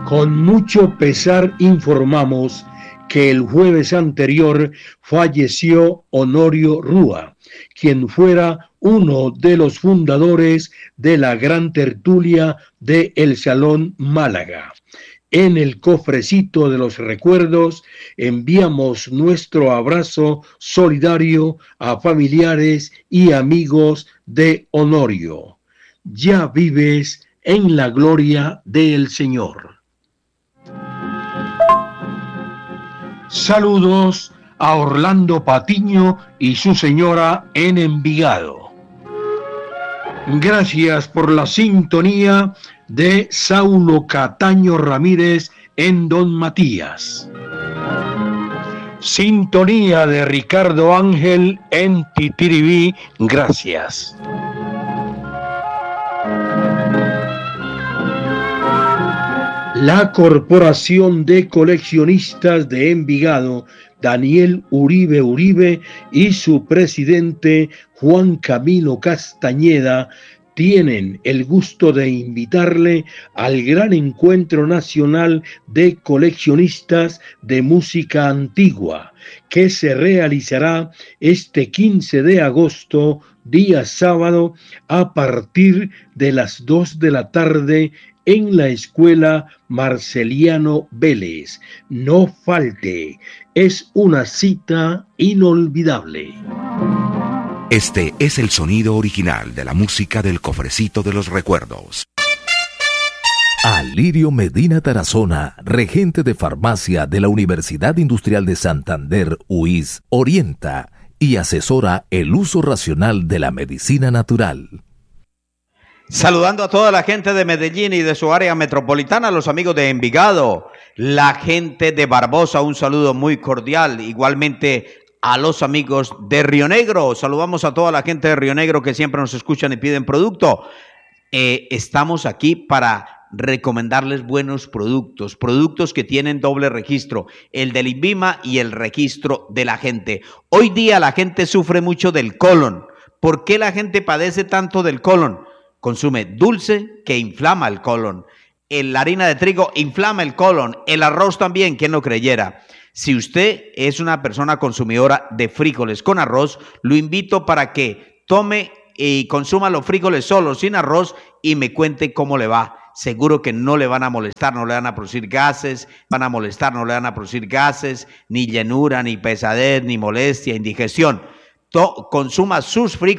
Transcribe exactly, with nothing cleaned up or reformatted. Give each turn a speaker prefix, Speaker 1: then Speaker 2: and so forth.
Speaker 1: Con mucho pesar informamos que el jueves anterior falleció Honorio Rúa, quien fuera uno de los fundadores de la gran tertulia de El Salón Málaga. En el cofrecito de los recuerdos enviamos nuestro abrazo solidario a familiares y amigos de Honorio. Ya vives en la gloria del Señor. Saludos a Orlando Patiño y su señora en Envigado. Gracias por la sintonía de Saulo Cataño Ramírez en Don Matías. Sintonía de Ricardo Ángel en Titiribí. Gracias. La Corporación de Coleccionistas de Envigado, Daniel Uribe Uribe, y su presidente Juan Camilo Castañeda tienen el gusto de invitarle al gran encuentro nacional de coleccionistas de música antigua, que se realizará este quince de agosto, día sábado, a partir de las dos de la tarde en la Escuela Marceliano Vélez. No falte, es una cita inolvidable.
Speaker 2: Este es el sonido original de la música del Cofrecito de los Recuerdos.
Speaker 3: Alirio Medina Tarazona, regente de farmacia de la Universidad Industrial de Santander, U I S, orienta y asesora el uso racional de la medicina natural.
Speaker 4: Saludando a toda la gente de Medellín y de su área metropolitana, los amigos de Envigado, la gente de Barbosa, un saludo muy cordial. Igualmente a los amigos de Río Negro, saludamos a toda la gente de Río Negro que siempre nos escuchan y piden producto. Eh, estamos aquí para recomendarles buenos productos, productos que tienen doble registro, el del INVIMA y el registro de la gente. Hoy día la gente sufre mucho del colon. ¿Por qué la gente padece tanto del colon? Consume dulce que inflama el colon. La harina de trigo inflama el colon. El arroz también, quien lo creyera. Si usted es una persona consumidora de frijoles con arroz, lo invito para que tome y consuma los frijoles solos, sin arroz, y me cuente cómo le va. Seguro que no le van a molestar, no le van a producir gases, van a molestar, no le van a producir gases, ni llenura, ni pesadez, ni molestia, indigestión. To- consuma sus frijoles